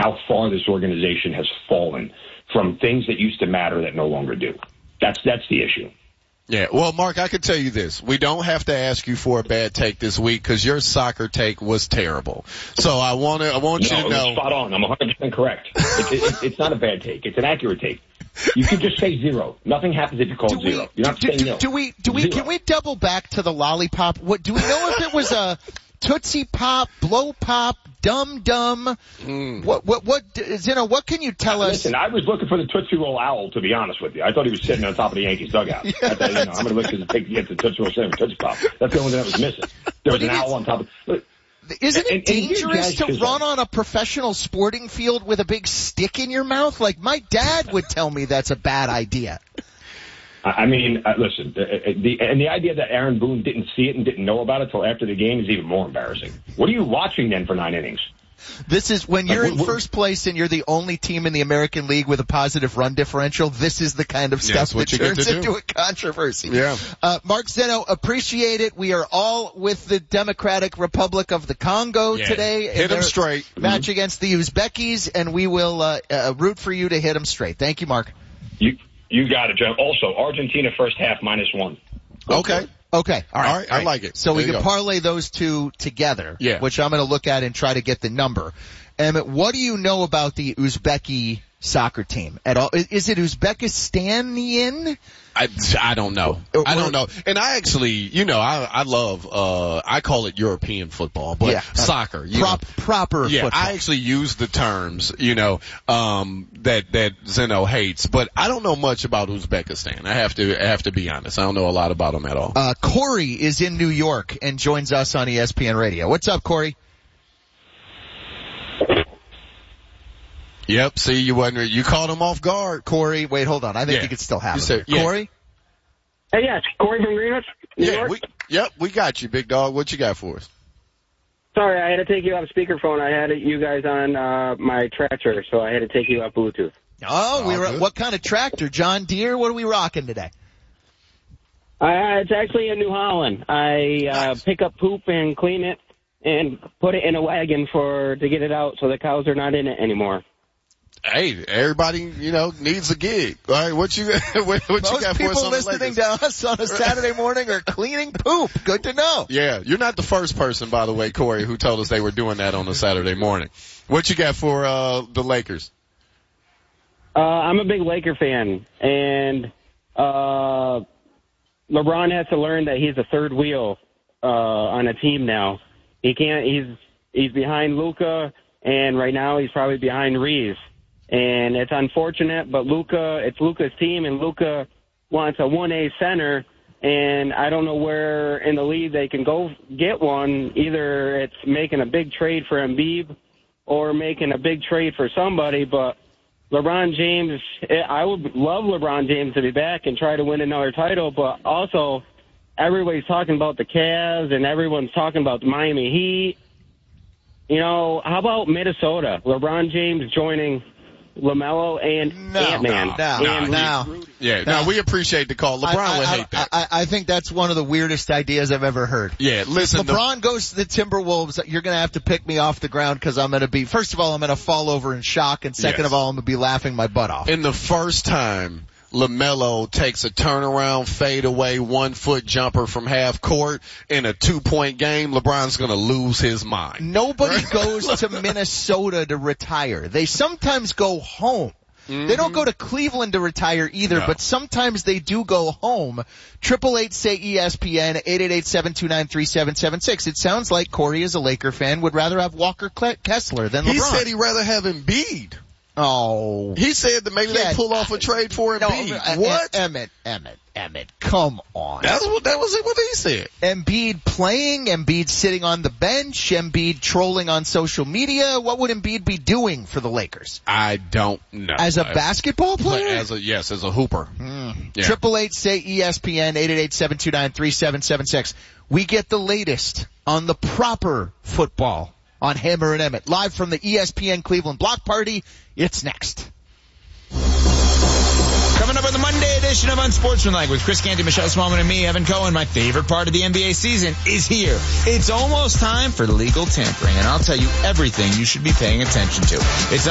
how far this organization has fallen from things that used to matter that no longer do. That's the issue. Yeah, well, Mark, I can tell you this. We don't have to ask you for a bad take this week because your soccer take was terrible. So I want you to know. It was spot on. I'm 100% correct. It's not a bad take. It's an accurate take. You can just say zero. Nothing happens if you call it zero. You're not saying nil. Can we double back to the lollipop? What do we know if it was a Tootsie Pop, Blow Pop, Dum Dum? What can you tell us? Listen, I was looking for the Tootsie Roll owl, to be honest with you. I thought he was sitting on top of the Yankees dugout. I thought, I'm going to look to get the Tootsie Roll sandwich, Tootsie Pop. That's the only thing that was missing. There was an owl on top of it. Isn't it dangerous to run on a professional sporting field with a big stick in your mouth? Like, my dad would tell me that's a bad idea. I mean, listen, the idea that Aaron Boone didn't see it and didn't know about it until after the game is even more embarrassing. What are you watching then for 9 innings? This is when you're in first place and you're the only team in the American League with a positive run differential. This is the kind of stuff that turns into a controversy. Yeah. Mark Zeno, appreciate it. We are all with the Democratic Republic of the Congo today. Hit them straight. Match against the Uzbekis, and we will root for you to hit them straight. Thank you, Mark. You got it, Joe. Also, Argentina first half -1. Okay. Okay. All right. I like it. So we can parlay those two together, which I'm going to look at and try to get the number. Emmett, what do you know about the Uzbeki soccer team at all? Is it Uzbekistanian? I don't know. I don't know. And I actually, I love, I call it European football, but soccer. Proper football. I actually use the terms, that Zeno hates, but I don't know much about Uzbekistan. I have to be honest. I don't know a lot about them at all. Corey is in New York and joins us on ESPN Radio. What's up, Corey? Yep, see, you caught him off guard. Corey, wait, hold on. I think you could still have him. Corey? Hey, yes, Corey from Greenwich, New York. We got you, big dog. What you got for us? Sorry, I had to take you off speakerphone. I had you guys on my tractor, so I had to take you off Bluetooth. Oh, what kind of tractor? John Deere? What are we rocking today? It's actually a New Holland. I pick up poop and clean it and put it in a wagon to get it out so the cows are not in it anymore. Hey, everybody, needs a gig. All right, what you got for us? Most people listening to us on a Saturday morning are cleaning poop. Good to know. Yeah, you're not the first person, by the way, Corey, who told us they were doing that on a Saturday morning. What you got for the Lakers? I'm a big Laker fan, and LeBron has to learn that he's a third wheel on a team now. He can't. He's behind Luka, and right now he's probably behind Reeves. And it's unfortunate, but it's Luka's team, and Luka wants a 1A center, and I don't know where in the league they can go get one. Either it's making a big trade for Embiid or making a big trade for somebody, but LeBron James, I would love LeBron James to be back and try to win another title, but also everybody's talking about the Cavs and everyone's talking about the Miami Heat. How about Minnesota? LeBron James joining LaMelo and Ant-Man. No, we appreciate the call. LeBron would hate that. I think that's one of the weirdest ideas I've ever heard. Yeah, listen. If LeBron goes to the Timberwolves, you're going to have to pick me off the ground because I'm going to first of all, I'm going to fall over in shock, and second of all, I'm going to be laughing my butt off. And the first time LaMelo takes a turnaround, fade away, 1-foot jumper from half court in a 2-point game, LeBron's going to lose his mind. Nobody goes to Minnesota to retire. They sometimes go home. Mm-hmm. They don't go to Cleveland to retire either, but sometimes they do go home. 888-SAY-ESPN, 888-729-3776. It sounds like Corey, as a Laker fan, would rather have Walker Kessler than LeBron. He said he'd rather have Embiid. Oh. He said that maybe they pull off a trade for Embiid. What? Emmett, come on. That was what he said. Embiid playing, Embiid sitting on the bench, Embiid trolling on social media. What would Embiid be doing for the Lakers? I don't know. As a basketball player? As a hooper. 888-SAY-ESPN, 888-729-3776. We get the latest on the proper football on Hammer and Emmett. Live from the ESPN Cleveland Block Party. It's next. Coming up on the Monday edition of Unsportsmanlike with Chris Canty, Michelle Smallman, and me, Evan Cohen. My favorite part of the NBA season is here. It's almost time for legal tampering, and I'll tell you everything you should be paying attention to. It's